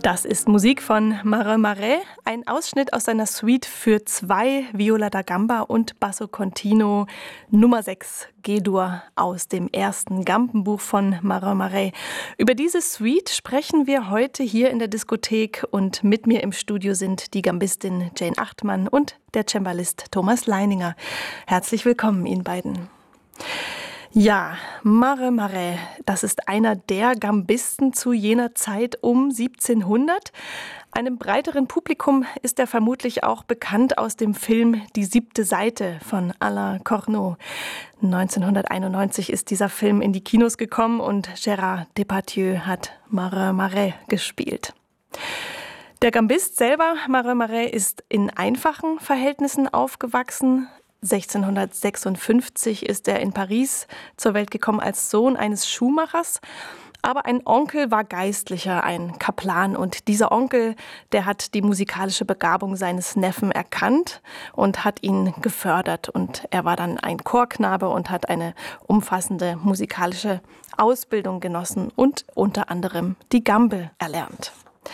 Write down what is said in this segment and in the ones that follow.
Das ist Musik von Marin Marais, ein Ausschnitt aus seiner Suite für 2 Viola da Gamba und Basso Continuo Nummer 6 G-Dur aus dem ersten Gambenbuch von Marin Marais. Über diese Suite sprechen wir heute hier in der Diskothek und mit mir im Studio sind die Gambistin Jane Achtmann und der Cembalist Thomas Leininger. Herzlich willkommen Ihnen beiden. Ja, Marin Marais, das ist einer der Gambisten zu jener Zeit um 1700. Einem breiteren Publikum ist er vermutlich auch bekannt aus dem Film Die 7. Seite von Alain Corneau. 1991 ist dieser Film in die Kinos gekommen und Gérard Depardieu hat Marin Marais gespielt. Der Gambist selber, Marin Marais, ist in einfachen Verhältnissen aufgewachsen. 1656 ist er in Paris zur Welt gekommen als Sohn eines Schuhmachers. Aber ein Onkel war Geistlicher, ein Kaplan. Und dieser Onkel, der hat die musikalische Begabung seines Neffen erkannt und hat ihn gefördert. Und er war dann ein Chorknabe und hat eine umfassende musikalische Ausbildung genossen und unter anderem die Gambe erlernt.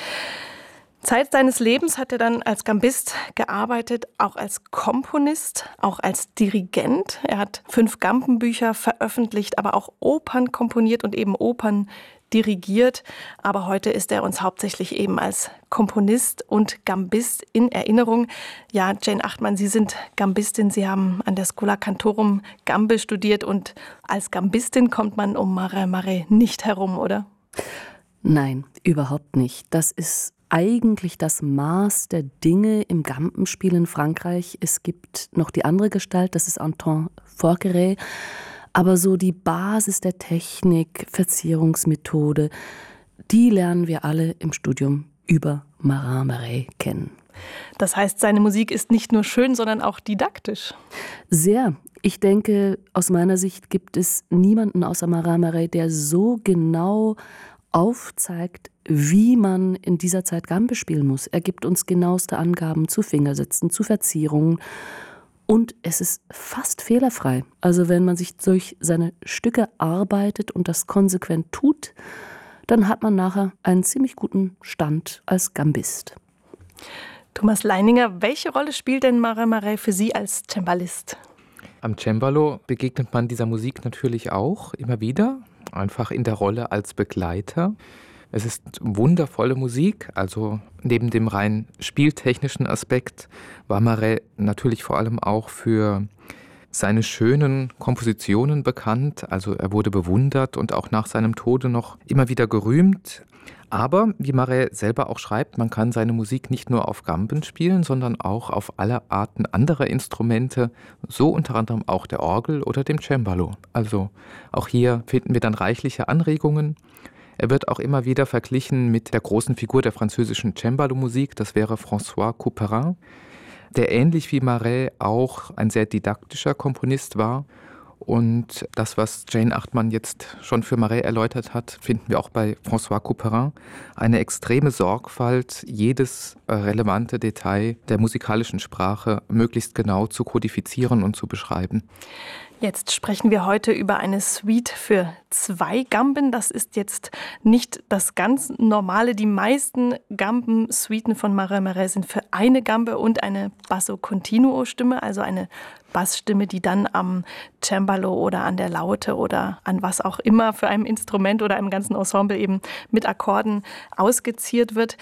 Zeit seines Lebens hat er dann als Gambist gearbeitet, auch als Komponist, auch als Dirigent. Er hat 5 Gambenbücher veröffentlicht, aber auch Opern komponiert und eben Opern dirigiert. Aber heute ist er uns hauptsächlich eben als Komponist und Gambist in Erinnerung. Ja, Jane Achtmann, Sie sind Gambistin. Sie haben an der Schola Cantorum Gambe studiert und als Gambistin kommt man um Marin Marais nicht herum, oder? Nein, überhaupt nicht. Das ist eigentlich das Maß der Dinge im Gambenspiel in Frankreich. Es gibt noch die andere Gestalt, das ist Antoine Forqueray. Aber so die Basis der Technik, Verzierungsmethode, die lernen wir alle im Studium über Marin Marais kennen. Das heißt, seine Musik ist nicht nur schön, sondern auch didaktisch. Sehr. Ich denke, aus meiner Sicht gibt es niemanden außer Marin Marais, der so genau aufzeigt, wie man in dieser Zeit Gambe spielen muss. Er gibt uns genaueste Angaben zu Fingersätzen, zu Verzierungen und es ist fast fehlerfrei. Also wenn man sich durch seine Stücke arbeitet und das konsequent tut, dann hat man nachher einen ziemlich guten Stand als Gambist. Thomas Leininger, welche Rolle spielt denn Marin Marais für Sie als Cembalist? Am Cembalo begegnet man dieser Musik natürlich auch immer wieder, einfach in der Rolle als Begleiter. Es ist wundervolle Musik, also neben dem rein spieltechnischen Aspekt war Marais natürlich vor allem auch für seine schönen Kompositionen bekannt. Also er wurde bewundert und auch nach seinem Tode noch immer wieder gerühmt. Aber, wie Marais selber auch schreibt, man kann seine Musik nicht nur auf Gamben spielen, sondern auch auf alle Arten anderer Instrumente, so unter anderem auch der Orgel oder dem Cembalo. Also auch hier finden wir dann reichliche Anregungen. Er wird auch immer wieder verglichen mit der großen Figur der französischen Cembalo-Musik, das wäre François Couperin, der ähnlich wie Marais auch ein sehr didaktischer Komponist war. Und das, was Jane Achtmann jetzt schon für Marais erläutert hat, finden wir auch bei François Couperin. Eine extreme Sorgfalt, jedes relevante Detail der musikalischen Sprache möglichst genau zu kodifizieren und zu beschreiben. Jetzt sprechen wir heute über eine Suite für 2 Gamben. Das ist jetzt nicht das ganz Normale. Die meisten Gamben-Suiten von Marin Marais sind für eine Gambe und eine Basso-Continuo-Stimme, also eine Bassstimme, die dann am Cembalo oder an der Laute oder an was auch immer für ein Instrument oder einem ganzen Ensemble eben mit Akkorden ausgeziert wird.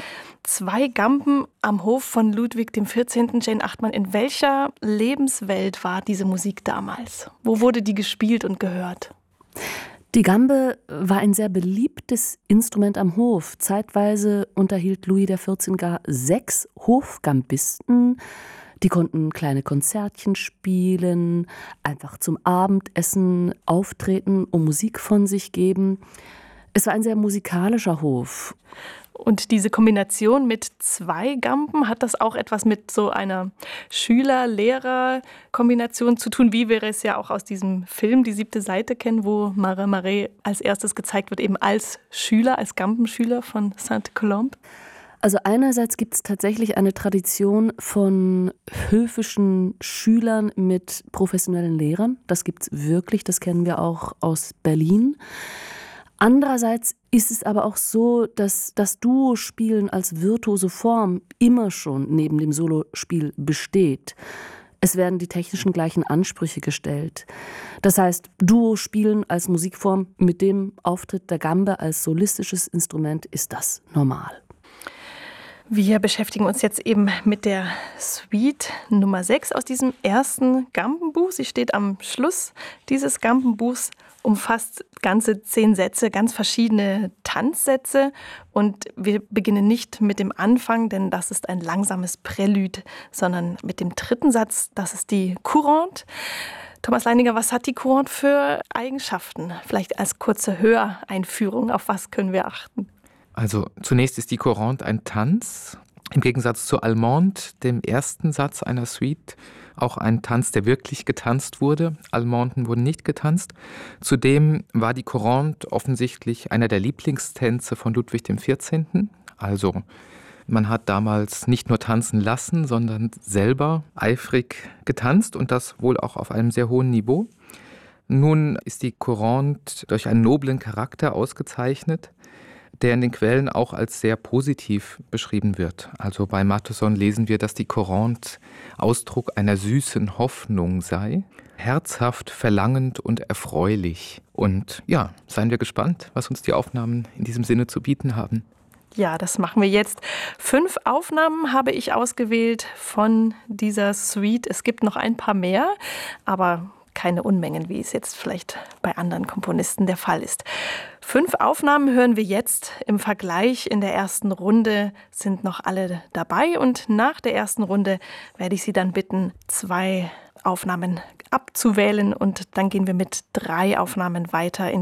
2 Gamben am Hof von Ludwig XIV. Jane Achtmann, in welcher Lebenswelt war diese Musik damals? Wo wurde die gespielt und gehört? Die Gambe war ein sehr beliebtes Instrument am Hof. Zeitweise unterhielt Louis XIV. Gar 6 Hofgambisten. Die konnten kleine Konzertchen spielen, einfach zum Abendessen auftreten und Musik von sich geben. Es war ein sehr musikalischer Hof. Und diese Kombination mit 2 Gamben, hat das auch etwas mit so einer Schüler-Lehrer-Kombination zu tun, wie wir es ja auch aus diesem Film Die 7. Seite kennen, wo Marin Marais als erstes gezeigt wird, eben als Schüler, als Gambenschüler von Saint-Colombe? Also einerseits gibt es tatsächlich eine Tradition von höfischen Schülern mit professionellen Lehrern. Das gibt es wirklich, das kennen wir auch aus Berlin. Andererseits ist es aber auch so, dass das Duo-Spielen als virtuose Form immer schon neben dem Solospiel besteht. Es werden die technischen gleichen Ansprüche gestellt. Das heißt, Duo-Spielen als Musikform mit dem Auftritt der Gambe als solistisches Instrument ist das normal. Wir beschäftigen uns jetzt eben mit der Suite Nummer 6 aus diesem ersten Gambenbuch. Sie steht am Schluss dieses Gambenbuchs, umfasst ganze 10 Sätze, ganz verschiedene Tanzsätze. Und wir beginnen nicht mit dem Anfang, denn das ist ein langsames Prälude, sondern mit dem 3. Satz, das ist die Courante. Thomas Leininger, was hat die Courante für Eigenschaften? Vielleicht als kurze Höreinführung, auf was können wir achten? Also zunächst ist die Courante ein Tanz, im Gegensatz zu Allemande, dem ersten Satz einer Suite, auch ein Tanz, der wirklich getanzt wurde. Allemanden wurden nicht getanzt. Zudem war die Courante offensichtlich einer der Lieblingstänze von Ludwig XIV. Also man hat damals nicht nur tanzen lassen, sondern selber eifrig getanzt und das wohl auch auf einem sehr hohen Niveau. Nun ist die Courante durch einen noblen Charakter ausgezeichnet, der in den Quellen auch als sehr positiv beschrieben wird. Also bei Mattheson lesen wir, dass die Courante Ausdruck einer süßen Hoffnung sei, herzhaft, verlangend und erfreulich. Und ja, seien wir gespannt, was uns die Aufnahmen in diesem Sinne zu bieten haben. Ja, das machen wir jetzt. 5 Aufnahmen habe ich ausgewählt von dieser Suite. Es gibt noch ein paar mehr, aber keine Unmengen, wie es jetzt vielleicht bei anderen Komponisten der Fall ist. 5 Aufnahmen hören wir jetzt. Im Vergleich in der ersten Runde sind noch alle dabei und nach der ersten Runde werde ich Sie dann bitten, 2 Aufnahmen abzuwählen und dann gehen wir mit 3 Aufnahmen weiter in